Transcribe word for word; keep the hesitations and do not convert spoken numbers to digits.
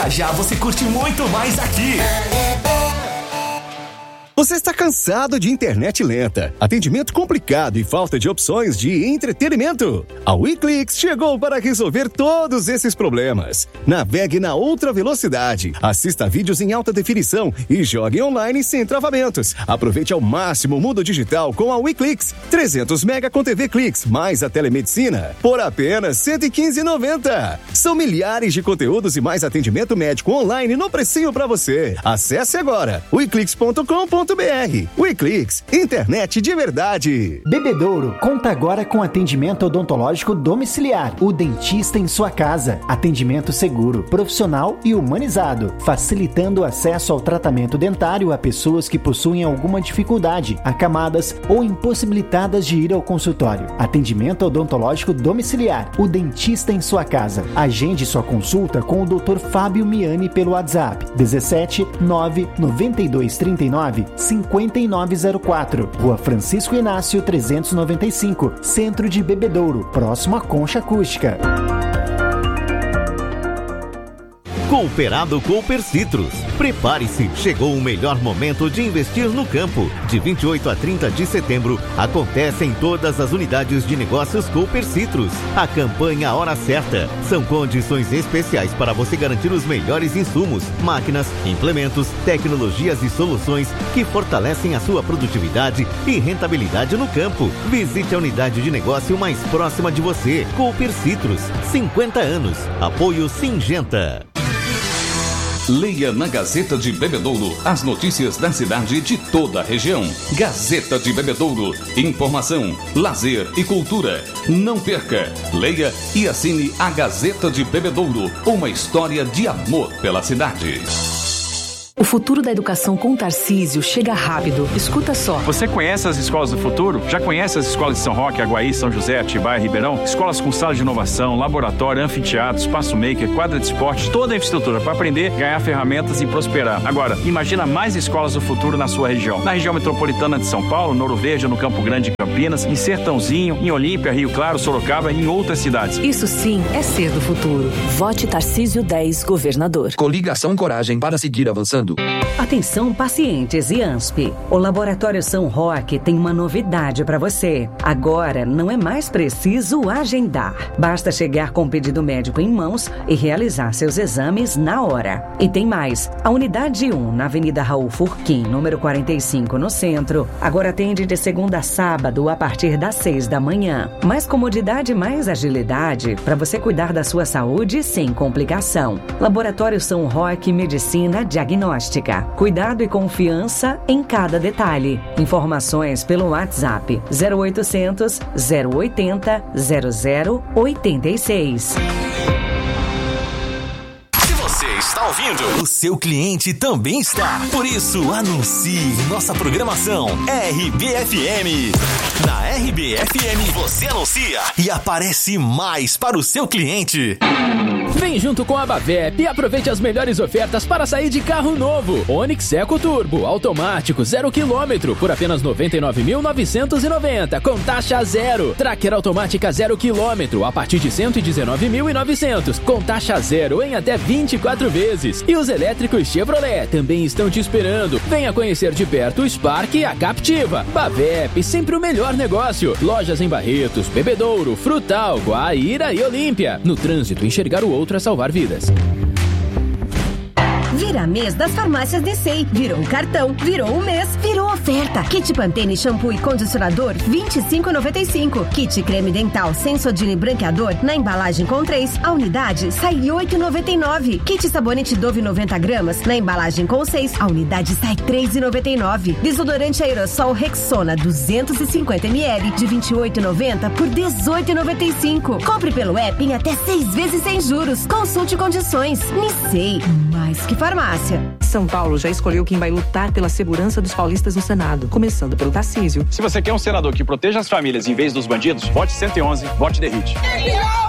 Já já você curte muito mais aqui. Você está cansado de internet lenta, atendimento complicado e falta de opções de entretenimento? A WeClix chegou para resolver todos esses problemas. Navegue na outra velocidade, assista vídeos em alta definição e jogue online sem travamentos. Aproveite ao máximo o mundo digital com a WeClix. trezentos mega com T V Clix, mais a telemedicina, por apenas cento e quinze reais e noventa centavos. São milhares de conteúdos e mais atendimento médico online no precinho para você. Acesse agora weclix ponto com ponto br. WeClix, internet de verdade. Bebedouro conta agora com atendimento odontológico domiciliar. O dentista em sua casa. Atendimento seguro, profissional e humanizado, facilitando o acesso ao tratamento dentário a pessoas que possuem alguma dificuldade, acamadas ou impossibilitadas de ir ao consultório. Atendimento odontológico domiciliar. O dentista em sua casa. Agende sua consulta com o doutor Fábio Miani pelo WhatsApp dezessete nove noventa e dois trinta e nove cinquenta e nove zero quatro, Rua Francisco Inácio trezentos e noventa e cinco, Centro de Bebedouro, próximo à Concha Acústica. Cooperado Cooper Citrus. Prepare-se, chegou o melhor momento de investir no campo. De vinte e oito a trinta de setembro, acontece em todas as unidades de negócios Cooper Citrus. A campanha Hora Certa. São condições especiais para você garantir os melhores insumos, máquinas, implementos, tecnologias e soluções que fortalecem a sua produtividade e rentabilidade no campo. Visite a unidade de negócio mais próxima de você. Cooper Citrus, cinquenta anos. Apoio Singenta. Leia na Gazeta de Bebedouro as notícias da cidade e de toda a região. Gazeta de Bebedouro. Informação, lazer e cultura. Não perca. Leia e assine a Gazeta de Bebedouro. Uma história de amor pela cidade. O futuro da educação com Tarcísio chega rápido. Escuta só. Você conhece as escolas do futuro? Já conhece as escolas de São Roque, Aguaí, São José, Atibaia, Ribeirão? Escolas com sala de inovação, laboratório, anfiteatro, espaço maker, quadra de esporte, toda a infraestrutura para aprender, ganhar ferramentas e prosperar. Agora, imagina mais escolas do futuro na sua região. Na região metropolitana de São Paulo, no Ouro Verde, no Campo Grande, em Campinas, em Sertãozinho, em Olímpia, Rio Claro, Sorocaba e em outras cidades. Isso sim é ser do futuro. Vote Tarcísio dez, governador. Coligação Coragem para seguir avançando. Atenção pacientes e ANSP. O Laboratório São Roque tem uma novidade para você. Agora não é mais preciso agendar. Basta chegar com o pedido médico em mãos e realizar seus exames na hora. E tem mais. A unidade um, na Avenida Raul Furquim, número quarenta e cinco, no centro, agora atende de segunda a sábado a partir das seis da manhã. Mais comodidade e mais agilidade para você cuidar da sua saúde sem complicação. Laboratório São Roque Medicina Diagnóstica. Cuidado e confiança em cada detalhe. Informações pelo WhatsApp zero oitocentos, zero oitenta, zero zero oitenta e seis. Está ouvindo? O seu cliente também está. Por isso, anuncie nossa programação R B F M. Na R B F M, você anuncia e aparece mais para o seu cliente. Vem junto com a Bavep e aproveite as melhores ofertas para sair de carro novo. Onix Eco Turbo, automático, zero quilômetro, por apenas noventa e nove mil novecentos e noventa, com taxa zero. Tracker automática zero quilômetro, a partir de cento e dezenove mil e novecentos, com taxa zero em até vinte e quatro vezes. E os elétricos Chevrolet também estão te esperando. Venha conhecer de perto o Spark e a Captiva. Bavep, sempre o melhor negócio. Lojas em Barretos, Bebedouro, Frutal, Guaíra e Olímpia. No trânsito, enxergar o outro a salvar vidas. Vira mês das farmácias D C I. Virou um cartão, virou um mês, virou oferta. Kit Pantene shampoo e condicionador vinte e cinco reais e noventa e cinco centavos. Kit creme dental Sensodyne branqueador na embalagem com três, a unidade sai oito reais e noventa e nove centavos. Kit sabonete Dove noventa gramas na embalagem com seis, a unidade sai três reais e noventa e nove centavos. Desodorante aerossol Rexona duzentos e cinquenta mililitros de vinte e oito reais e noventa centavos por dezoito reais e noventa e cinco centavos. Compre pelo app em até seis vezes sem juros. Consulte condições. Nicei, mais que farmácia. São Paulo já escolheu quem vai lutar pela segurança dos paulistas no Senado, começando pelo Tarcísio. Se você quer um senador que proteja as famílias em vez dos bandidos, vote cento e onze, vote The Hit.